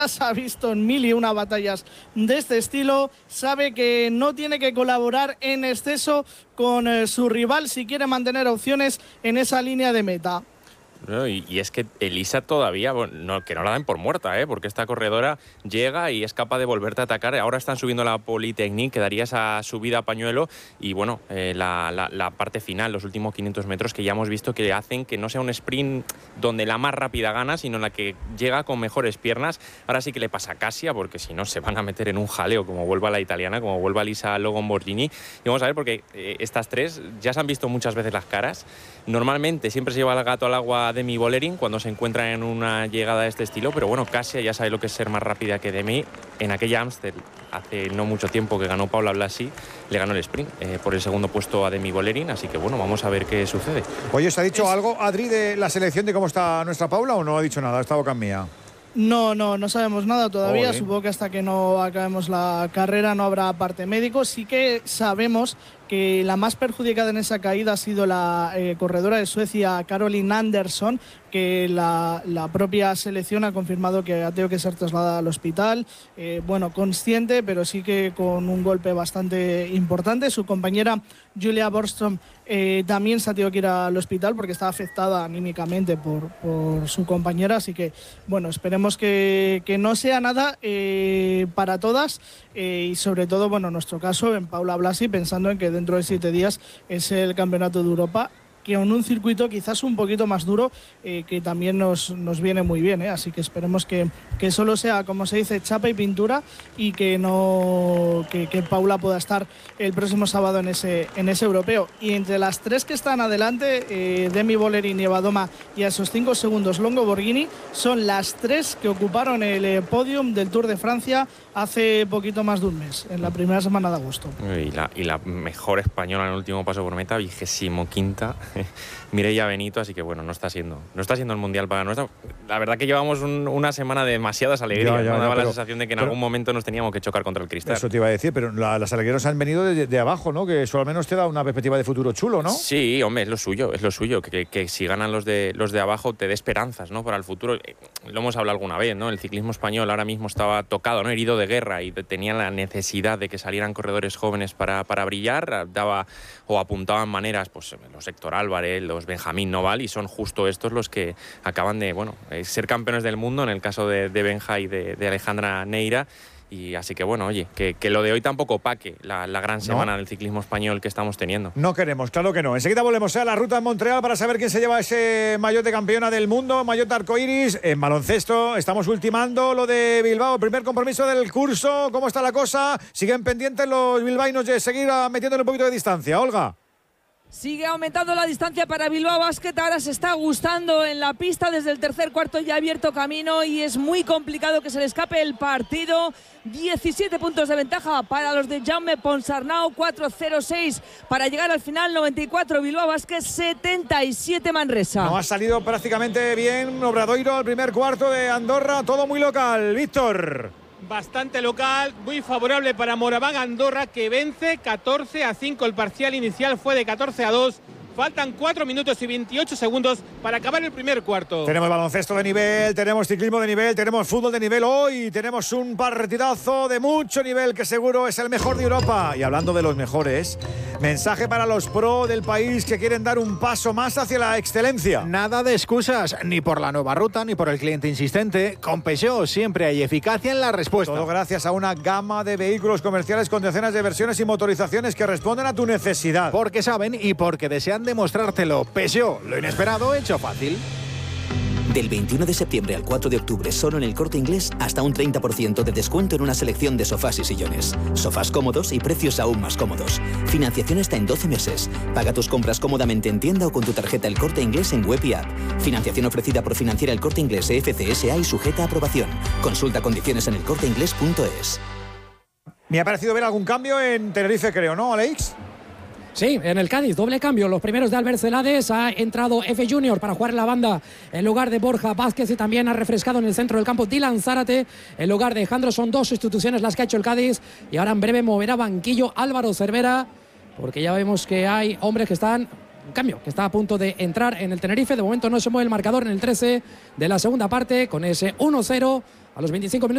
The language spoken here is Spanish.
ha visto en 1001 batallas de este estilo, sabe que no tiene que colaborar en exceso con su rival si quiere mantener opciones en esa línea de meta. No, y es que Elisa todavía, bueno, que no la den por muerta, porque esta corredora llega y es capaz de volverte a atacar. Ahora están subiendo la Polytechnique, que daría esa subida a pañuelo, y bueno, la parte final, los últimos 500 metros, que ya hemos visto que hacen que no sea un sprint donde la más rápida gana, sino la que llega con mejores piernas. Ahora sí que le pasa a Kasia, porque si no se van a meter en un jaleo, como vuelva la italiana, como vuelva Elisa Logon-Borghini. Y vamos a ver, porque estas tres ya se han visto muchas veces las caras. Normalmente siempre se lleva el gato al agua Demi Vollering cuando se encuentra en una llegada de este estilo, pero bueno, Kasia ya sabe lo que es ser más rápida que Demi. En aquella Amstel, hace no mucho tiempo, que ganó Paula Blasi, le ganó el sprint por el segundo puesto a Demi Vollering, así que bueno, vamos a ver qué sucede. Oye, ¿os ha dicho algo, Adri, de la selección, de cómo está nuestra Paula, o no ha dicho nada? ¿Está boca mía? No sabemos nada todavía. Olé. Supongo que hasta que no acabemos la carrera no habrá parte médico. Sí que sabemos que la más perjudicada en esa caída ha sido la corredora de Suecia, Caroline Anderson, que la propia selección ha confirmado que ha tenido que ser trasladada al hospital. Bueno, consciente, pero sí que con un golpe bastante importante. Su compañera Julia Borgström también se ha tenido que ir al hospital porque está afectada anímicamente por su compañera. Así que, bueno, esperemos que no sea nada para todas. Y sobre todo, bueno, en nuestro caso, en Paula Blasi, pensando en que dentro de 7 días es el Campeonato de Europa, que en un circuito quizás un poquito más duro, que también nos viene muy bien, así que esperemos que solo sea, como se dice, chapa y pintura, y que Paula pueda estar el próximo sábado en ese europeo. Y entre las tres que están adelante, Demi Vollering, Eva Doma y a esos 5 segundos Longo-Borghini, son las tres que ocuparon el podium del Tour de Francia hace poquito más de un mes, en la primera semana de agosto. Y la mejor española en el último paso por meta, 25ª, Mireia Benito, así que bueno, no está siendo el mundial para nosotros. La verdad que llevamos una semana de demasiadas alegrías, ¿no? Daba la sensación de que en algún momento nos teníamos que chocar contra el cristal. Eso te iba a decir, pero las alegrías han venido de abajo, ¿no? Que eso al menos te da una perspectiva de futuro chulo, ¿no? Sí, hombre, es lo suyo, que si ganan los de abajo te dé esperanzas, ¿no? Para el futuro. Lo hemos hablado alguna vez, ¿no? El ciclismo español ahora mismo estaba tocado, ¿no? Herido de guerra, y tenían la necesidad de que salieran corredores jóvenes para brillar. Apuntaban maneras, pues los Héctor Álvarez, los Benjamín Noval, y son justo estos los que acaban de, bueno, ser campeones del mundo, en el caso de Benja y de Alejandra Neira. Y así que bueno, oye, que lo de hoy tampoco opaque la gran semana del ciclismo español que estamos teniendo. No queremos, claro que no. Enseguida volvemos a la ruta en Montreal para saber quién se lleva ese maillot de campeona del mundo, maillot arcoiris. En baloncesto estamos ultimando lo de Bilbao, el primer compromiso del curso. ¿Cómo está la cosa? ¿Siguen pendientes los bilbaínos de seguir metiéndole un poquito de distancia? Olga. Sigue aumentando la distancia para Bilbao Basket. Ahora se está gustando en la pista. Desde el tercer cuarto ya ha abierto camino y es muy complicado que se le escape el partido. 17 puntos de ventaja para los de Jaume Ponsarnau, 4-0-6 para llegar al final. 94 Bilbao Basket, 77 Manresa. No ha salido prácticamente bien Obradoiro al primer cuarto de Andorra. Todo muy local. Víctor. Bastante local, muy favorable para Moraván Andorra, que vence 14-5. El parcial inicial fue de 14-2. Faltan 4 minutos y 28 segundos para acabar el primer cuarto. Tenemos baloncesto de nivel, tenemos ciclismo de nivel, tenemos fútbol de nivel. Hoy tenemos un partidazo de mucho nivel que seguro es el mejor de Europa. Y hablando de los mejores, mensaje para los pro del país que quieren dar un paso más hacia la excelencia. Nada de excusas, ni por la nueva ruta, ni por el cliente insistente. Con Peugeot siempre hay eficacia en la respuesta. Todo gracias a una gama de vehículos comerciales con decenas de versiones y motorizaciones que responden a tu necesidad. Porque saben y porque desean demostrártelo. Peugeot, lo inesperado hecho fácil. Del 21 de septiembre al 4 de octubre, solo en El Corte Inglés, hasta un 30% de descuento en una selección de sofás y sillones. Sofás cómodos y precios aún más cómodos. Financiación hasta en 12 meses. Paga tus compras cómodamente en tienda o con tu tarjeta El Corte Inglés en web y app. Financiación ofrecida por Financiera El Corte Inglés FCSA y sujeta a aprobación. Consulta condiciones en elcorteingles.es. Me ha parecido ver algún cambio en Tenerife, creo, ¿no, Alex? Sí, en el Cádiz, doble cambio. Los primeros de Albert Celades. Ha entrado F. Junior para jugar en la banda en lugar de Borja Vázquez, y también ha refrescado en el centro del campo Dylan Zárate en lugar de Alejandro. Son 2 sustituciones las que ha hecho el Cádiz, y ahora en breve moverá banquillo Álvaro Cervera, porque ya vemos que hay hombres que están... Un cambio que está a punto de entrar en el Tenerife. De momento no se mueve el marcador en el 13 de la segunda parte, con ese 1-0 a los 25 minutos.